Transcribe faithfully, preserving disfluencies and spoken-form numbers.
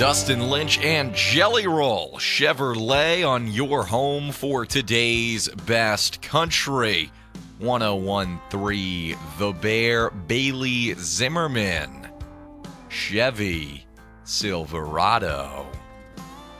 Dustin Lynch and Jelly Roll Chevrolet on your home for today's best country. one oh one point three The Bear, Bailey Zimmerman, Chevy Silverado.